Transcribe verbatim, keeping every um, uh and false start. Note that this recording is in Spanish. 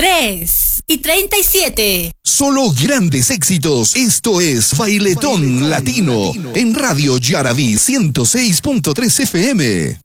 tres y treinta y siete. Solo grandes éxitos. Esto es Bailetón, Bailetón Latino, Latino en Radio Yaraví ciento seis punto tres F M.